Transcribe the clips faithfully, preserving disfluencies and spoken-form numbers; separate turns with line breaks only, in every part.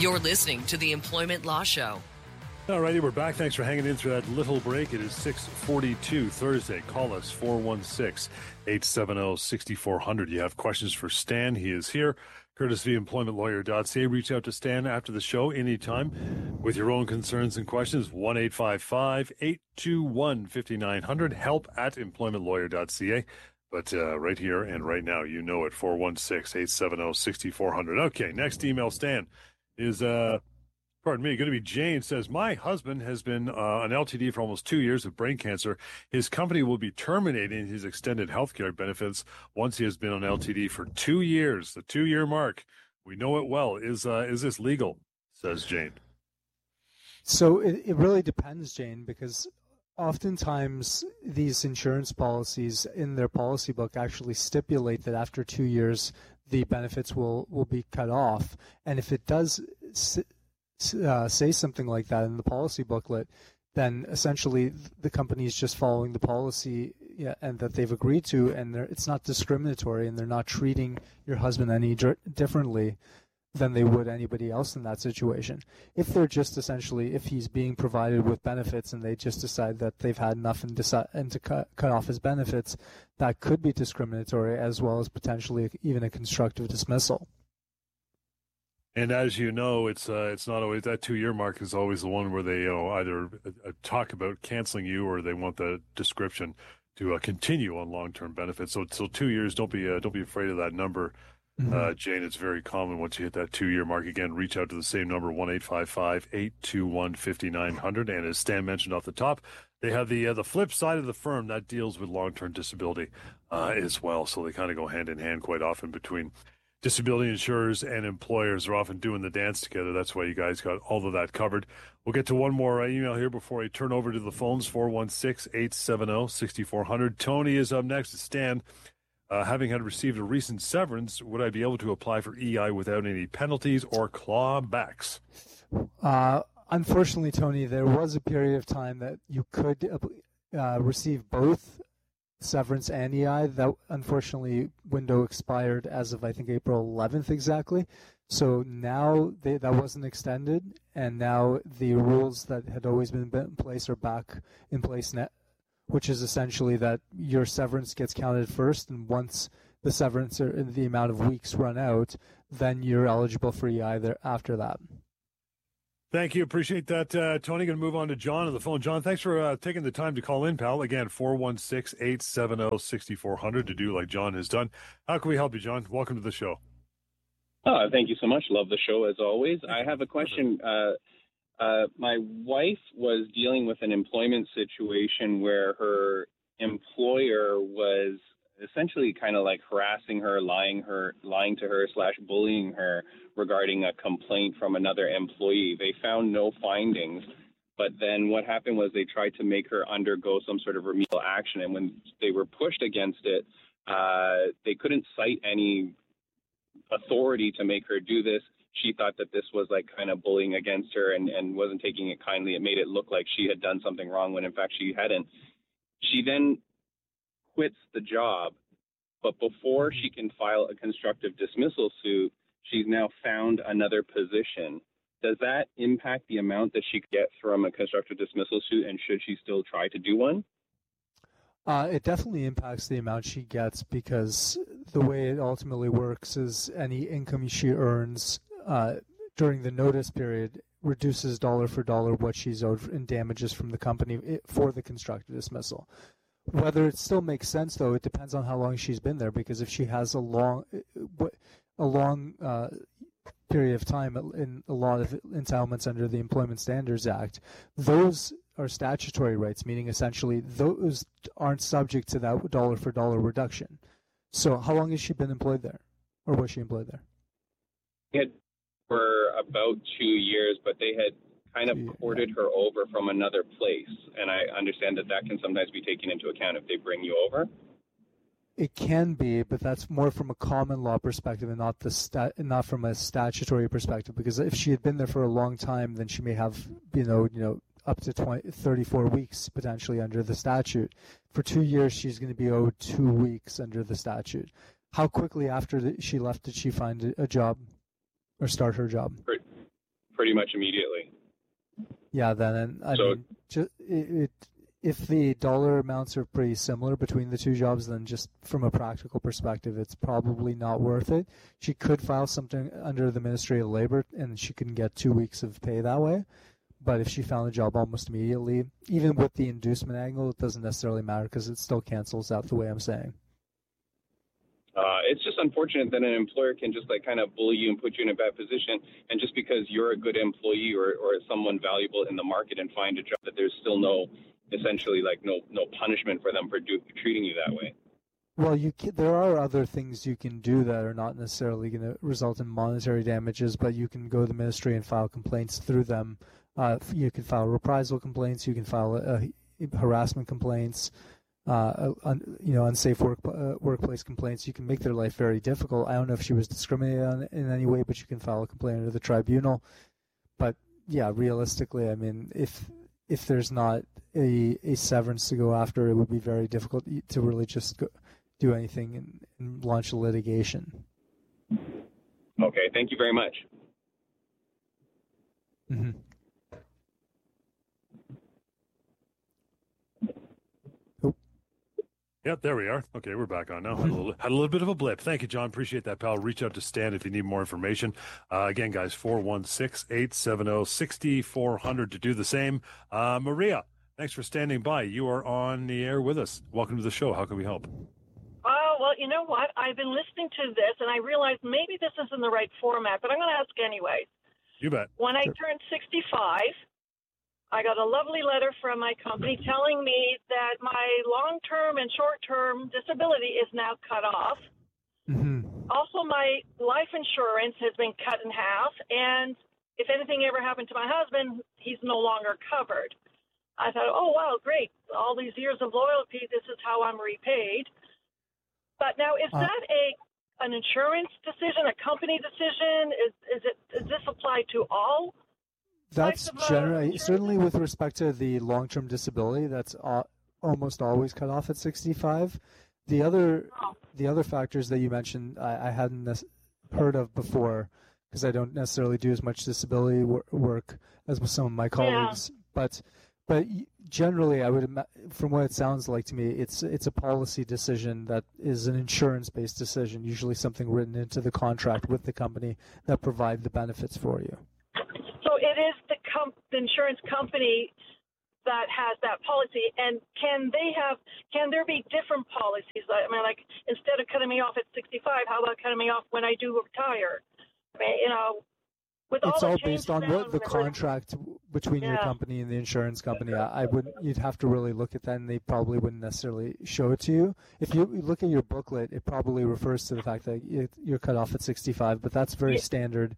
You're listening to the Employment Law Show.
All righty, we're back. Thanks for hanging in through that little break. It is six forty-two Thursday. Call us four one six, eight seven zero, six four zero zero. You have questions for Stan. He is here. Courtesy employment lawyer dot c a. Reach out to Stan after the show anytime with your own concerns and questions. one eight five five, eight two one, five nine zero zero. Help at employment lawyer dot c a. But uh, right here and right now, you know it, four one six, eight seven zero, six four zero zero. Okay, next email, Stan, is... uh. Pardon me, going to be Jane. Says, my husband has been uh, on L T D for almost two years with brain cancer. His company will be terminating his extended health care benefits once he has been on L T D for two years, the two-year mark. We know it well. Is uh, is this legal, says Jane?
So it, it really depends, Jane, because oftentimes these insurance policies in their policy book actually stipulate that after two years the benefits will, will be cut off. And if it does... Uh, say something like that in the policy booklet, then essentially the company is just following the policy yeah, and that they've agreed to, and it's not discriminatory, and they're not treating your husband any dr- differently than they would anybody else in that situation. If they're just essentially, if he's being provided with benefits and they just decide that they've had enough and decide and to cut, cut off his benefits, that could be discriminatory as well as potentially even a constructive dismissal.
And as you know, it's uh, it's not always that two-year mark is always the one where they you know either uh, talk about canceling you or they want the description to uh, continue on long-term benefits. So so two years. Don't be uh, don't be afraid of that number, mm-hmm. uh, Jane. It's very common once you hit that two-year mark. Again, reach out to the same number one eight five five, eight two one, five nine zero zero. And as Stan mentioned off the top, they have the uh, the flip side of the firm that deals with long-term disability uh, as well. So they kind of go hand in hand quite often between. Disability insurers and employers are often doing the dance together. That's why you guys got all of that covered. We'll get to one more uh, email here before I turn over to the phones, four one six, eight seven zero, six four zero zero. Tony is up next. Stan, uh, having had received a recent severance, would I be able to apply for E I without any penalties or clawbacks?
Uh, unfortunately, Tony, there was a period of time that you could uh, receive both severance and E I. That unfortunately window expired as of I think April eleventh exactly. So now they, that wasn't extended, and now the rules that had always been in place are back in place now, which is essentially that your severance gets counted first, and once the severance or the amount of weeks run out, then you're eligible for E I there after that.
Thank you. Appreciate that, uh, Tony. Going to move on to John on the phone. John, thanks for uh, taking the time to call in, pal. Again, four one six, eight seven zero, six four zero zero to do like John has done. How can we help you, John? Welcome to the show.
Oh, thank you so much. Love the show as always. I have a question. Uh, uh, my wife was dealing with an employment situation where her employer was essentially kind of like harassing her, lying her, lying to her slash bullying her regarding a complaint from another employee. They found no findings, but then what happened was they tried to make her undergo some sort of remedial action. And when they were pushed against it, uh, they couldn't cite any authority to make her do this. She thought that this was like kind of bullying against her and, and wasn't taking it kindly. It made it look like she had done something wrong when in fact she hadn't. She then quits the job, but before she can file a constructive dismissal suit, she's now found another position. Does that impact the amount that she could get from a constructive dismissal suit, and should she still try to do one?
Uh, it definitely impacts the amount she gets, because the way it ultimately works is any income she earns uh, during the notice period reduces dollar for dollar what she's owed in damages from the company for the constructive dismissal. Whether it still makes sense, though, it depends on how long she's been there, because if she has a long, a long uh, period of time in a lot of entitlements under the Employment Standards Act, those are statutory rights, meaning essentially those aren't subject to that dollar for dollar reduction. So how long has she been employed there, or was she employed there?
It for about two years, but they had kind of ported her over from another place, and I understand that that can sometimes be taken into account if they bring you over.
It can be, but that's more from a common law perspective and not the stat, not from a statutory perspective. Because if she had been there for a long time, then she may have, you know, you know, up to twenty, thirty-four weeks potentially under the statute. For two years, she's going to be owed two weeks under the statute. How quickly after the, she left did she find a job or start her job?
pretty much immediately.
Yeah, then I
So-
mean, ju- it, it, if the dollar amounts are pretty similar between the two jobs, then just from a practical perspective, it's probably not worth it. She could file something under the Ministry of Labor, and she can get two weeks of pay that way. But if she found a job almost immediately, even with the inducement angle, it doesn't necessarily matter because it still cancels out the way I'm saying.
Uh, it's just unfortunate that an employer can just like kind of bully you and put you in a bad position, and just because you're a good employee or, or someone valuable in the market and find a job, that there's still no, essentially like no no punishment for them for do, treating you that way.
Well, you can, there are other things you can do that are not necessarily going to result in monetary damages, but you can go to the ministry and file complaints through them. Uh, you can file reprisal complaints. You can file uh, harassment complaints. Uh, un, you know, unsafe work uh, workplace complaints. You can make their life very difficult. I don't know if she was discriminated on in any way, but you can file a complaint under the tribunal. But yeah, realistically, I mean, if if there's not a, a severance to go after, it would be very difficult to really just go, do anything and, and launch a litigation.
Okay, thank you very much.
Mm-hmm.
Yep, there we are. Okay, we're back on now. Had a, little, had a little bit of a blip. Thank you, John. Appreciate that, pal. Reach out to Stan if you need more information. Uh, again, guys, four one six, eight seven zero, six four zero zero to do the same. Uh, Maria, thanks for standing by. You are on the air with us. Welcome to the show. How can we help?
Oh, well, you know what? I've been listening to this, and I realized maybe this isn't the right format, but I'm going to ask anyway.
You bet.
When I turned sixty-five, I got a lovely letter from my company telling me that my long-term and short-term disability is now cut off.
Mm-hmm.
Also, my life insurance has been cut in half, and if anything ever happened to my husband, he's no longer covered. I thought, oh, wow, great. All these years of loyalty, this is how I'm repaid. But now, is
Uh,
that a an insurance decision, a company decision? Is, is it does this apply to all?
That's
Types of, uh,
generally,
insurance?
certainly with respect to the long-term disability, that's uh, almost always cut off at sixty-five. The other,
Oh.
the other factors that you mentioned, I, I hadn't nec- heard of before because I don't necessarily do as much disability wor- work as with some of my colleagues. But, but y- generally, I would, ima- from what it sounds like to me, it's it's a policy decision that is an insurance-based decision, usually something written into the contract with the company that provide the benefits for you.
So it is the, com- the insurance company that has that policy, and can they have? Can there be different policies? I mean, like instead of cutting me off at sixty-five, how about cutting me off when I do retire? I mean, you know, with
It's
all,
all
the
based on
changes
what
now,
the
we're-
contract between your
Yeah.
company and the insurance company. I, I wouldn't. You'd have to really look at that, and they probably wouldn't necessarily show it to you. If you look at your booklet, it probably refers to the fact that it, you're cut off at sixty-five, but that's very
Yeah.
standard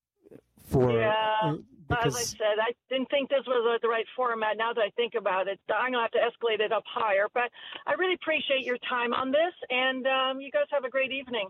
for
Yeah.
uh,
As I
because
said, I didn't think this was the right format. Now that I think about it, I'm going to have to escalate it up higher. But I really appreciate your time on this, and um, you guys have a great evening.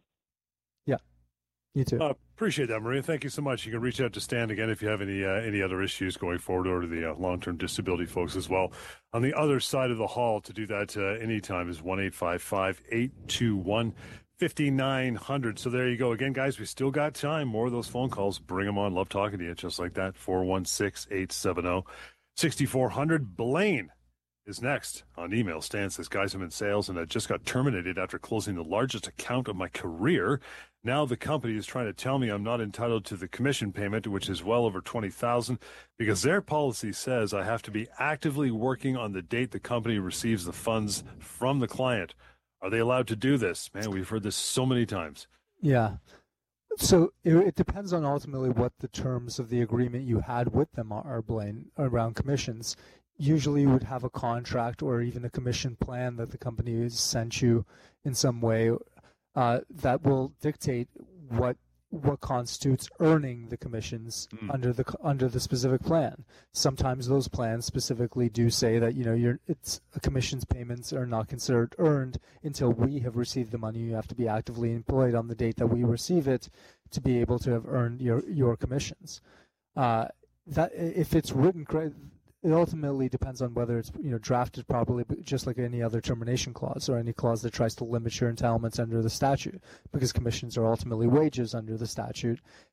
you too.
Uh, appreciate that, Maria. Thank you so much. You can reach out to Stan again if you have any uh, any other issues going forward, or to the uh, long-term disability folks as well. On the other side of the hall, to do that uh, anytime is one eight five five, eight two one, five nine zero zero. So there you go. Again, guys, we still got time. More of those phone calls. Bring them on. Love talking to you. Just like that. four one six, eight seven zero, six four zero zero. Blaine is next on email. Stan says, guys, I'm in sales and I just got terminated after closing the largest account of my career. Now the company is trying to tell me I'm not entitled to the commission payment, which is well over twenty thousand dollars, because their policy says I have to be actively working on the date the company receives the funds from the client. Are they allowed to do this? Man, we've heard this so many times.
Yeah. So it, it depends on ultimately what the terms of the agreement you had with them are, Blaine, around commissions. Usually you would have a contract or even a commission plan that the company has sent you in some way uh, that will dictate what what constitutes earning the commissions
Mm.
under the under the specific plan. Sometimes those plans specifically do say that you know your it's commissions payments are not considered earned until we have received the money. You have to be actively employed on the date that we receive it to be able to have earned your your commissions. Uh, that if it's written correct. It ultimately depends on whether it's you know drafted properly, but just like any other termination clause or any clause that tries to limit your entitlements under the statute, because commissions are ultimately wages under the statute.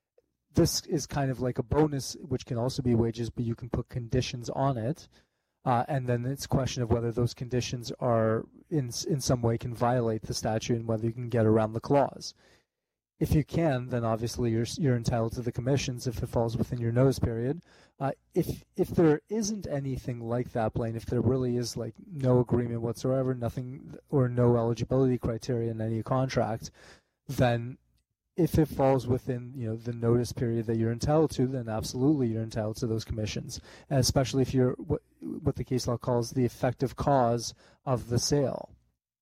this is kind of like a bonus, which can also be wages, but you can put conditions on it. Uh, and then it's a question of whether those conditions are in in some way can violate the statute and whether you can get around the clause. If you can, then obviously you're you're entitled to the commissions if it falls within your notice period. Uh, if if there isn't anything like that, Blaine, if there really is like no agreement whatsoever, nothing or no eligibility criteria in any contract, then if it falls within, you know, the notice period that you're entitled to, then absolutely you're entitled to those commissions, and especially if you're what, what the case law calls the effective cause of the sale.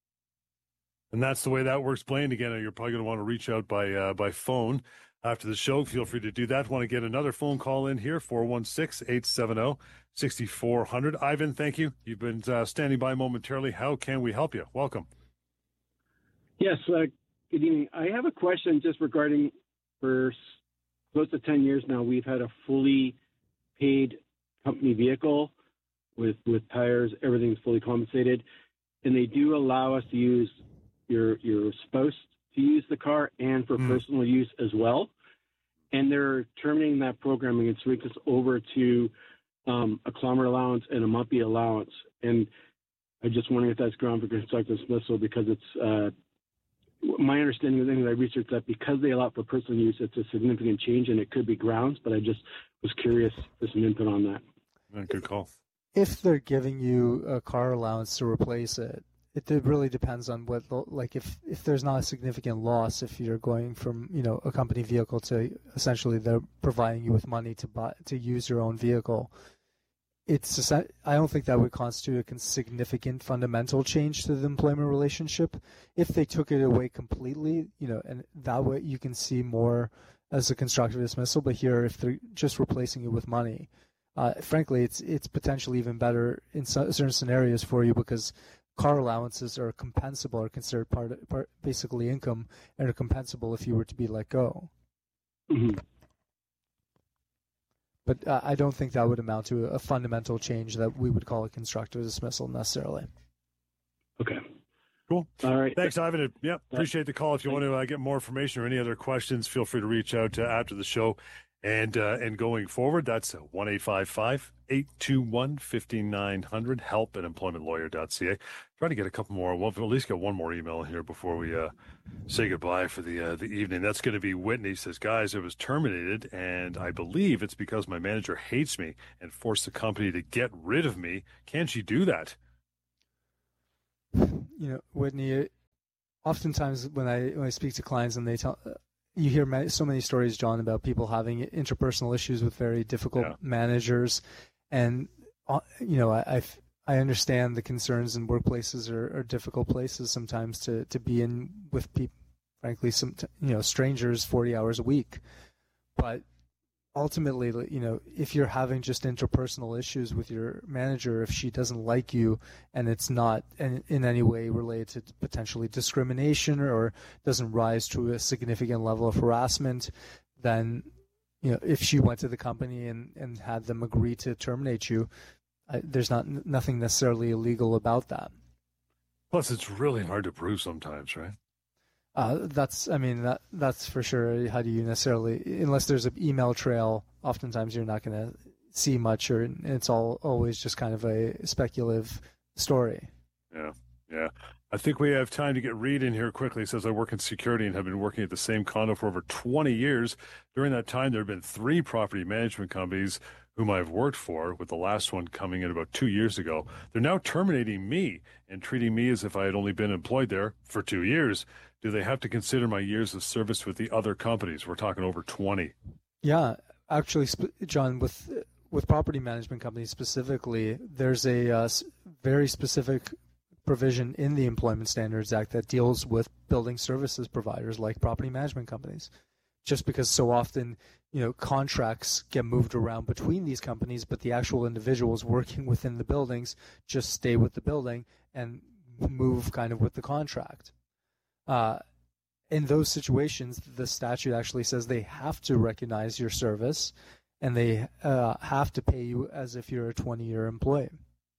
And that's the way that works, Blaine. Again, you're probably going to want to reach out by uh, by phone after the show. Feel free to do that. Want to get another phone call in here, four one six, eight seven zero, six four zero zero. Ivan, thank you. You've been uh, standing by momentarily. How can we help you? Welcome.
Yes, uh, good evening. I have a question just regarding, for close to ten years now, we've had a fully paid company vehicle with, with tires, everything's fully compensated, and they do allow us to use your your spouse to use the car and for mm. personal use as well. And they're terminating that programming and switching us over to um, a kilometer allowance and a monthly allowance. And I'm just wondering if that's ground for constructive dismissal, because it's uh, my understanding of the things I researched that because they allow for personal use, it's a significant change and it could be grounds, but I just was curious for some input on that.
Good call.
If they're giving you a car allowance to replace it, it really depends on what, like if, if there's not a significant loss, if you're going from, you know, a company vehicle to essentially they're providing you with money to buy, to use your own vehicle. It's, I don't think that would constitute a significant fundamental change to the employment relationship. If they took it away completely, you know, and that way you can see more as a constructive dismissal, but here, if they're just replacing it with money, uh, frankly, it's, it's potentially even better in certain scenarios for you because car allowances are compensable, are considered part, of, part basically income, and are compensable if you were to be let go.
Mm-hmm.
But uh, I don't think that would amount to a fundamental change that we would call a constructive dismissal necessarily.
Okay.
Cool.
All right.
Thanks, Ivan. Yeah, appreciate the call. If you want to uh, get more information or any other questions, feel free to reach out uh, after the show. And uh, and going forward, that's one eight five five, eight two one, five nine zero zero, help at employment lawyer dot c a. Try to get a couple more. We'll at least get one more email here before we uh, say goodbye for the uh, the evening. That's going to be Whitney. Says, guys, I was terminated, and I believe it's because my manager hates me and forced the company to get rid of me. Can she do that?
You know, Whitney, oftentimes when I when I speak to clients and they tell, you hear so many stories, John, about people having interpersonal issues with very difficult yeah. managers, and you know, I I've, I understand the concerns in workplaces are, are difficult places sometimes to, to be in with people, frankly, some you know strangers forty hours a week, but ultimately, you know, if you're having just interpersonal issues with your manager, if she doesn't like you and it's not in, in any way related to potentially discrimination or doesn't rise to a significant level of harassment, then, you know, if she went to the company and, and had them agree to terminate you, I, there's not nothing necessarily illegal about that.
Plus, it's really hard to prove sometimes, right?
Uh, that's, I mean, that that's for sure. How do you necessarily, unless there's an email trail, oftentimes you're not going to see much, or it's all always just kind of a speculative story.
Yeah, yeah. I think we have time to get Reed in here quickly. He says, I work in security and have been working at the same condo for over twenty years. During that time, there have been three property management companies whom I've worked for, with the last one coming in about two years ago. They're now terminating me and treating me as if I had only been employed there for two years. Do they have to consider my years of service with the other companies? We're talking over twenty.
Yeah, actually, John, with with property management companies specifically, there's a uh, very specific provision in the Employment Standards Act that deals with building services providers like property management companies. Just because so often, you know, contracts get moved around between these companies, but the actual individuals working within the buildings just stay with the building and move kind of with the contract. Uh, in those situations, the statute actually says they have to recognize your service and they uh, have to pay you as if you're a twenty-year employee.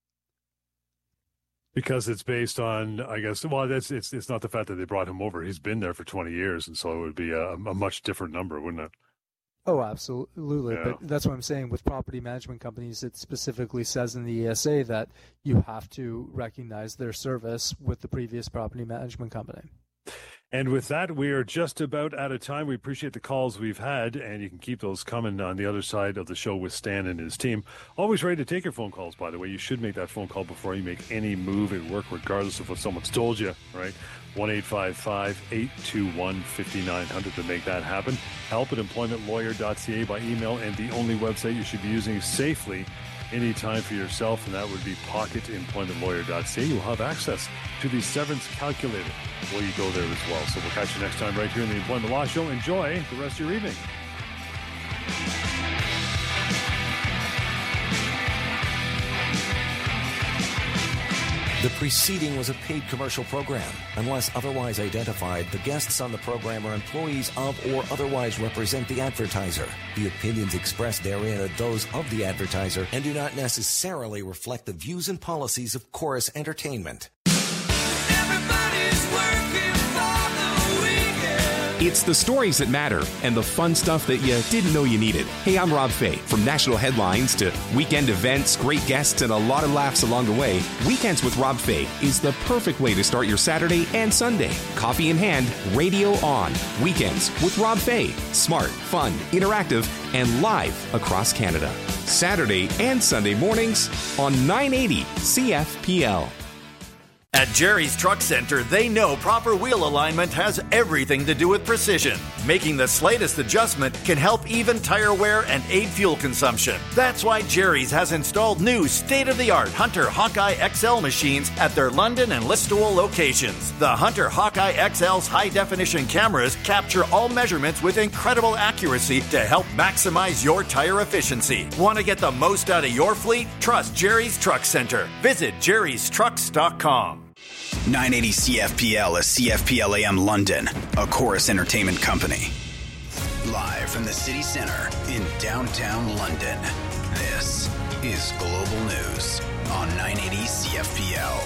Because it's based on, I guess, well, that's it's it's not the fact that they brought him over. He's been there for twenty years, and so it would be a, a much different number, wouldn't it?
Oh, absolutely.
Yeah.
But that's what I'm saying. With property management companies, it specifically says in the E S A that you have to recognize their service with the previous property management company.
And with that, we are just about out of time. We appreciate the calls we've had, and you can keep those coming on the other side of the show with Stan and his team. Always ready to take your phone calls, by the way. You should make that phone call before you make any move at work, regardless of what someone's told you, right? one eight five five, eight two one, five nine zero zero to make that happen. Help at employment lawyer dot c a by email, and the only website you should be using safely anytime for yourself, and that would be pocket employment lawyer dot c a. You'll have access to the severance calculator while you go there as well. So we'll catch you next time right here in the Employment Law Show. Enjoy the rest of your evening.
The preceding was a paid commercial program. Unless otherwise identified, the guests on the program are employees of or otherwise represent the advertiser. The opinions expressed therein are those of the advertiser and do not necessarily reflect the views and policies of Chorus Entertainment.
Everybody's working for the weekend.
It's the stories that matter and the fun stuff that you didn't know you needed. Hey, I'm Rob Fay. From national headlines to weekend events, great guests, and a lot of laughs along the way, Weekends with Rob Fay is the perfect way to start your Saturday and Sunday. Coffee in hand, radio on. Weekends with Rob Fay. Smart, fun, interactive, and live across Canada. Saturday and Sunday mornings on nine eighty C F P L.
At Jerry's Truck Center, they know proper wheel alignment has everything to do with precision. Making the slightest adjustment can help even tire wear and aid fuel consumption. That's why Jerry's has installed new state-of-the-art Hunter Hawkeye X L machines at their London and Listowel locations. The Hunter Hawkeye X L's high-definition cameras capture all measurements with incredible accuracy to help maximize your tire efficiency. Want to get the most out of your fleet? Trust Jerry's Truck Center. Visit jerrys trucks dot com.
nine eighty C F P L is C F P L A M London, a Chorus Entertainment company. Live from the city center in downtown London, this is Global News on nine eighty C F P L.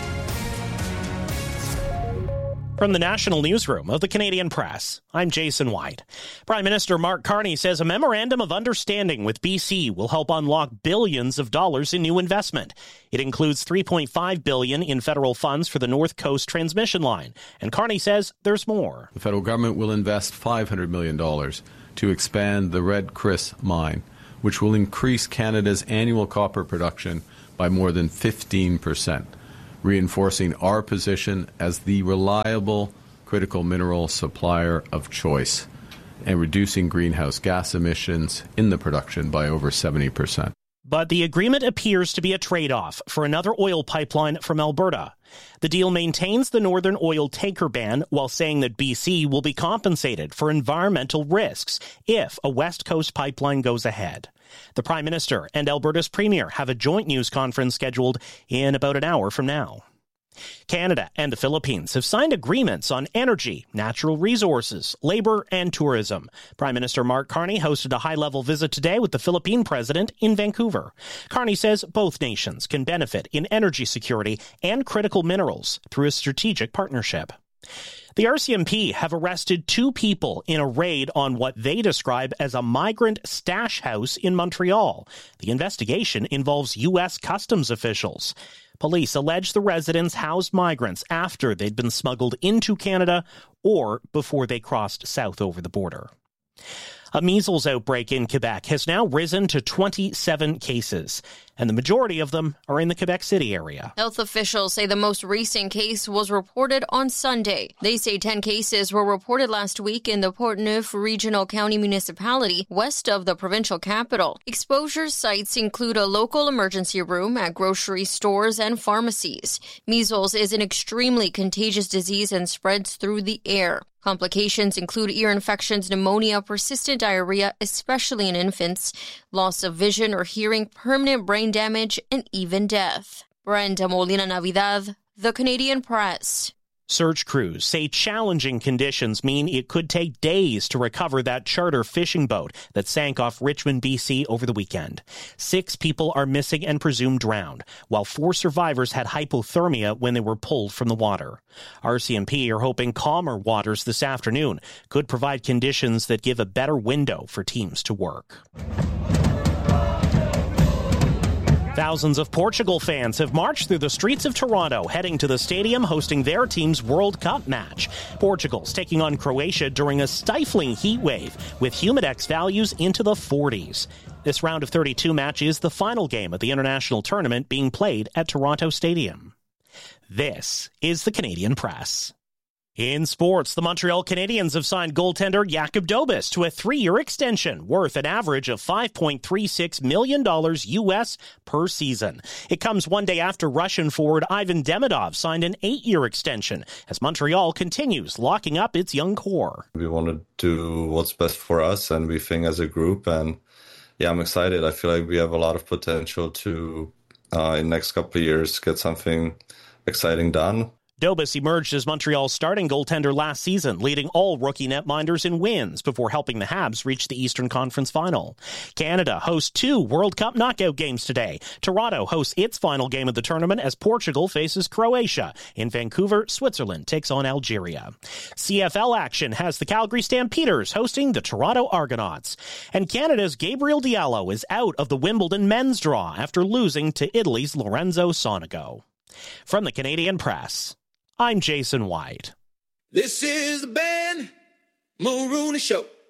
From the National Newsroom of the Canadian Press, I'm Jason White. Prime Minister Mark Carney says a memorandum of understanding with B C will help unlock billions of dollars in new investment. It includes three point five billion dollars in federal funds for the North Coast transmission line. And Carney says there's more.
The federal government will invest five hundred million dollars to expand the Red Chris mine, which will increase Canada's annual copper production by more than fifteen percent. Reinforcing our position as the reliable critical mineral supplier of choice and reducing greenhouse gas emissions in the production by over seventy percent.
But the agreement appears to be a trade-off for another oil pipeline from Alberta. The deal maintains the Northern Oil taker ban while saying that B C will be compensated for environmental risks if a West Coast pipeline goes ahead. The Prime Minister and Alberta's Premier have a joint news conference scheduled in about an hour from now. Canada and the Philippines have signed agreements on energy, natural resources, labor, and tourism. Prime Minister Mark Carney hosted a high-level visit today with the Philippine president in Vancouver. Carney says both nations can benefit in energy security and critical minerals through a strategic partnership. The R C M P have arrested two people in a raid on what they describe as a migrant stash house in Montreal. The investigation involves U S customs officials. Police allege the residents housed migrants after they'd been smuggled into Canada or before they crossed south over the border. A measles outbreak in Quebec has now risen to twenty-seven cases, and the majority of them are in the Quebec City area.
Health officials say the most recent case was reported on Sunday. They say ten cases were reported last week in the Portneuf Regional County Municipality, west of the provincial capital. Exposure sites include a local emergency room at grocery stores and pharmacies. Measles is an extremely contagious disease and spreads through the air. Complications include ear infections, pneumonia, persistent diarrhea, especially in infants, loss of vision or hearing, permanent brain damage, and even death. Brenda Molina Navidad, The Canadian Press.
Search crews say challenging conditions mean it could take days to recover that charter fishing boat that sank off Richmond, B C over the weekend. Six people are missing and presumed drowned, while four survivors had hypothermia when they were pulled from the water. R C M P are hoping calmer waters this afternoon could provide conditions that give a better window for teams to work. Thousands of Portugal fans have marched through the streets of Toronto, heading to the stadium hosting their team's World Cup match. Portugal's taking on Croatia during a stifling heat wave with humidex values into the forties. This round of thirty-two match is the final game of the international tournament being played at Toronto Stadium. This is the Canadian Press. In sports, the Montreal Canadiens have signed goaltender Jakub Dobes to a three-year extension worth an average of five point three six million dollars U S per season. It comes one day after Russian forward Ivan Demidov signed an eight-year extension as Montreal continues locking up its young core.
We want to do what's best for us, and we think as a group, and yeah, I'm excited. I feel like we have a lot of potential to, uh, in the next couple of years, get something exciting done.
Dobes emerged as Montreal's starting goaltender last season, leading all rookie netminders in wins before helping the Habs reach the Eastern Conference Final. Canada hosts two World Cup knockout games today. Toronto hosts its final game of the tournament as Portugal faces Croatia. In Vancouver, Switzerland takes on Algeria. C F L action has the Calgary Stampeders hosting the Toronto Argonauts. And Canada's Gabriel Diallo is out of the Wimbledon men's draw after losing to Italy's Lorenzo Sonego. From the Canadian Press, I'm Jason White.
This is the Ben Mulrooney Show.